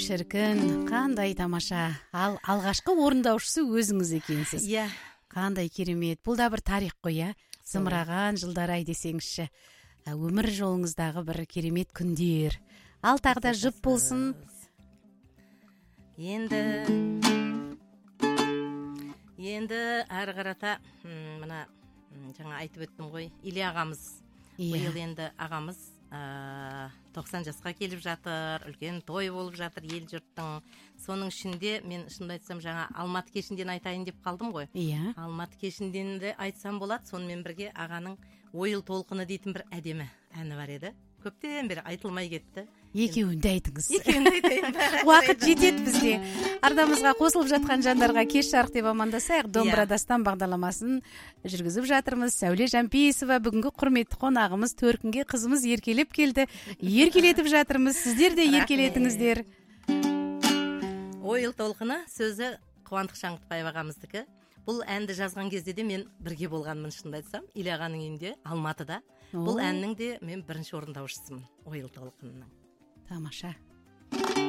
шіркін, қандай тамаша. Ал алғашқы орындаушысы өзіңіз екенсіз. Иә. Қандай керемет. Бұл да бір тарих қой, иә. Зымыраған жылдар ай десеңізші. Өмір жолыңыздағы бір керемет күндер. Ал тағы да жұп болсын. Енді әрі қарата мына жаңа айтып өттім ғой, Илья ағамыз. Биыл енді ағамыз 90 жасқа келіп жатыр, үлкен той болып жатыр ел жұрттың. Соның ішінде мен шынымды айтсам жаңа Алматы кешінден айтайын деп қалдым ғой. Иә. Алматы кешінден де айтсам болады. Сонымен бірге ағаның ойыл толқыны дейтін бір әдемі әні бар еді. Көптен бері айтылмай кетті. Екеуін де айтыңыз. Екеуін де айтайын. Уақыт жетеді бізде. Арнамызға қосылып жатқан жандарға кеш жарық деп амандасайық. Домбыра дастан бағдарламасын жүргізіп жатырмыз. Сәуле Жампейісова бүгінгі құрметті қонағымыз, төркінге қызымыз еркелеп келді. Еркелетіп жатырмыз. Сіздер де еркелетіңіздер. Ойыл толқыны сөзі Қуандық Шаңғытбаев ағамыздікі. Бұл әнді жазған кезде де мен бірге болғанмын, шынымды айтсам, Илья ағаның үйінде, Алматыда. Бұл әннің де мен бірінші орындаушысымын, ойыл толқынының. Тамаша.